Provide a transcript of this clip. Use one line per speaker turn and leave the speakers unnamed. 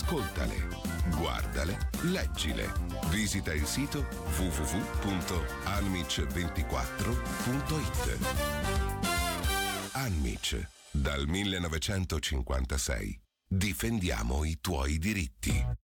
Ascoltale, guardale, leggile. Visita il sito www.anmic24.it. Anmic, dal 1956. Difendiamo i tuoi diritti.